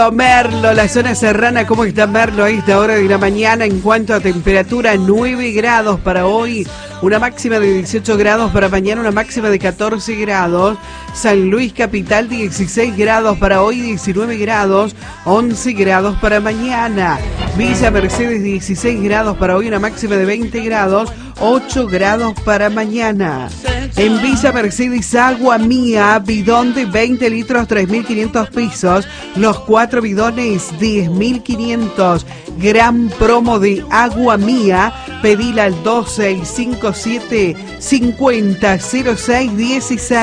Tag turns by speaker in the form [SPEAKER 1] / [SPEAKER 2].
[SPEAKER 1] Merlo, la zona serrana, ¿cómo está Merlo a esta hora de la mañana? En cuanto a temperatura, 9 grados para hoy, una máxima de 18 grados para mañana, una máxima de 14 grados. San Luis Capital, 16 grados para hoy, 19 grados, 11 grados para mañana. Villa Mercedes, 16 grados para hoy, una máxima de 20 grados, 8 grados para mañana. En Villa Mercedes, Agua Mía, bidón de 20 litros, 3.500 pesos. Los 4 bidones, 10.500. Gran promo de Agua Mía. Pedila al 2657 50 06 16.